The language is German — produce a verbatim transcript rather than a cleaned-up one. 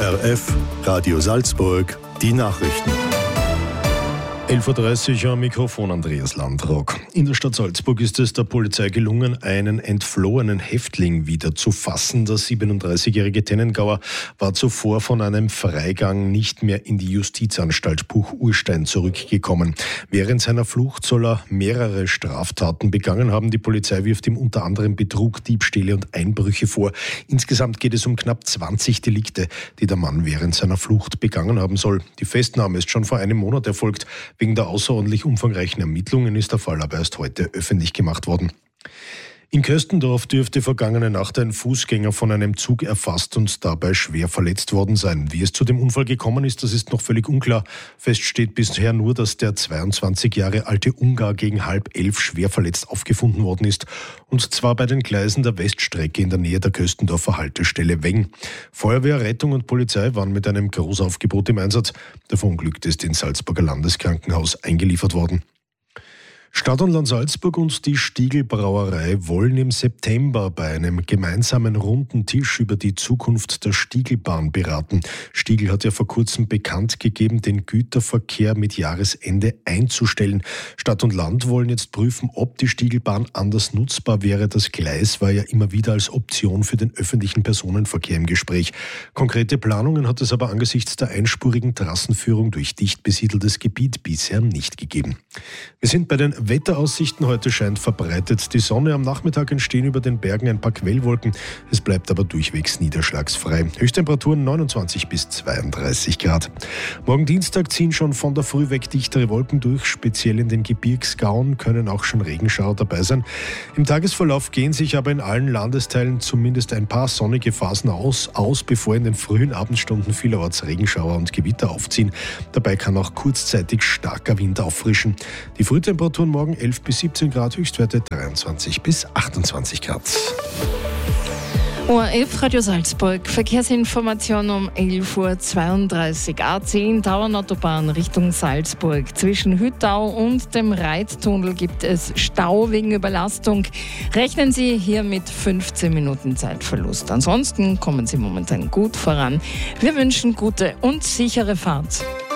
R F, Radio Salzburg, die Nachrichten. elf Uhr dreißig am Mikrofon Andreas Landrock. In der Stadt Salzburg ist es der Polizei gelungen, einen entflohenen Häftling wieder zu fassen. Der siebenunddreißigjährige Tennengauer war zuvor von einem Freigang nicht mehr in die Justizanstalt Buch-Urstein zurückgekommen. Während seiner Flucht soll er mehrere Straftaten begangen haben. Die Polizei wirft ihm unter anderem Betrug, Diebstähle und Einbrüche vor. Insgesamt geht es um knapp zwanzig Delikte, die der Mann während seiner Flucht begangen haben soll. Die Festnahme ist schon vor einem Monat erfolgt. Wegen der außerordentlich umfangreichen Ermittlungen ist der Fall aber erst heute öffentlich gemacht worden. In Köstendorf dürfte vergangene Nacht ein Fußgänger von einem Zug erfasst und dabei schwer verletzt worden sein. Wie es zu dem Unfall gekommen ist, das ist noch völlig unklar. Fest steht bisher nur, dass der zweiundzwanzig Jahre alte Ungar gegen halb elf schwer verletzt aufgefunden worden ist. Und zwar bei den Gleisen der Weststrecke in der Nähe der Köstendorfer Haltestelle Weng. Feuerwehr, Rettung und Polizei waren mit einem Großaufgebot im Einsatz. Der Verunglückte ist ins Salzburger Landeskrankenhaus eingeliefert worden. Stadt und Land Salzburg und die Stiegl Brauerei wollen im September bei einem gemeinsamen runden Tisch über die Zukunft der Stieglbahn beraten. Stiegl hat ja vor kurzem bekannt gegeben, den Güterverkehr mit Jahresende einzustellen. Stadt und Land wollen jetzt prüfen, ob die Stieglbahn anders nutzbar wäre. Das Gleis war ja immer wieder als Option für den öffentlichen Personenverkehr im Gespräch. Konkrete Planungen hat es aber angesichts der einspurigen Trassenführung durch dicht besiedeltes Gebiet bisher nicht gegeben. Wir sind bei den Wetteraussichten. Heute scheint verbreitet die Sonne. Am Nachmittag entstehen über den Bergen ein paar Quellwolken. Es bleibt aber durchwegs niederschlagsfrei. Höchsttemperaturen neunundzwanzig bis zweiunddreißig Grad. Morgen Dienstag ziehen schon von der Früh weg dichtere Wolken durch. Speziell in den Gebirgsgauen können auch schon Regenschauer dabei sein. Im Tagesverlauf gehen sich aber in allen Landesteilen zumindest ein paar sonnige Phasen aus, aus bevor in den frühen Abendstunden vielerorts Regenschauer und Gewitter aufziehen. Dabei kann auch kurzzeitig starker Wind auffrischen. Die Frühtemperaturen morgen elf bis siebzehn Grad, Höchstwerte dreiundzwanzig bis achtundzwanzig Grad. O R F Radio Salzburg, Verkehrsinformation um elf Uhr zweiunddreißig. A zehn Tauernautobahn Richtung Salzburg. Zwischen Hüttau und dem Reittunnel gibt es Stau wegen Überlastung. Rechnen Sie hier mit fünfzehn Minuten Zeitverlust. Ansonsten kommen Sie momentan gut voran. Wir wünschen gute und sichere Fahrt.